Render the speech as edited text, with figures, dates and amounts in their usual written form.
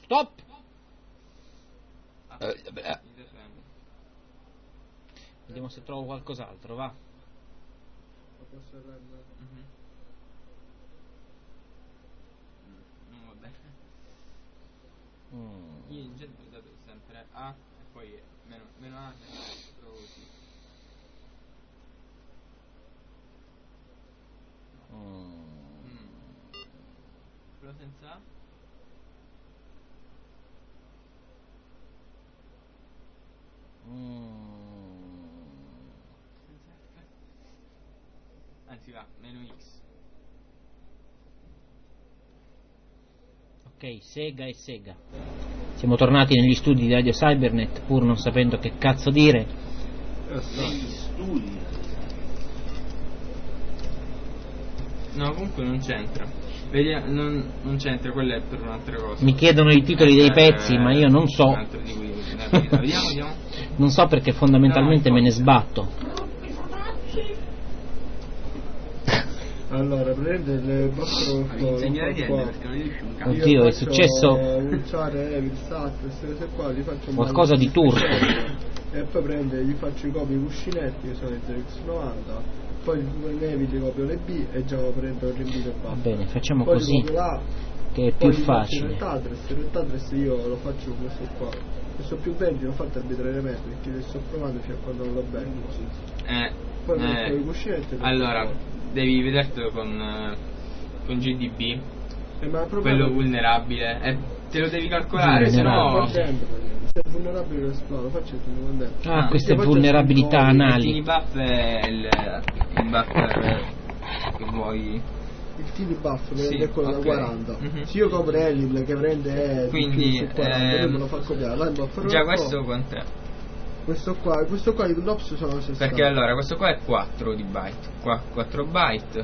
Stop! Vediamo se trovo qualcos'altro, va. Lo posso prendere? Non va bene. Io in genere ho dato sempre A e poi meno A, trovo così. Quello senza A? Senza F? Anzi va, meno X. Ok, Sega e Sega. Siamo tornati negli studi di Radio Cybernet, pur non sapendo che cazzo dire. Negli studi. No, comunque non c'entra. Vediamo, non c'entra, quella è per un'altra cosa. Mi chiedono i titoli dei pezzi, ma io non so. Un altro di cui vediamo. Non so perché fondamentalmente me ne sbatto. Allora, prende il vostro Oddio, è successo usare Evil Sat, queste cose qua, li faccio qualcosa di turco. E poi prende, gli faccio i copi cuscinetti che sono i ZX90, poi ne eviti copio le B e già lo prendo il riempito e basta. Va bene, facciamo poi così là, che è più facile. Il Rettadress io lo faccio questo qua. Questo più 20 l'ho fatto arbitrariamente perché le sto provando fino a quando non lo becco. Poi metto i cuscinetti. Allora, devi vedertelo con GDB, ma quello vulnerabile, te lo devi calcolare, se no... Se è vulnerabile lo esploro, faccio il dentro. Questa è vulnerabilità anali. Il buff è il buff che vuoi. Il team buff Sì, è quello da 40. Se io copro Elil che prende quindi su 40, lui me lo fa copiare. Già questo quant'è? Questo qua i Knops sono 60. Perché allora questo qua è 4 di byte, 4 byte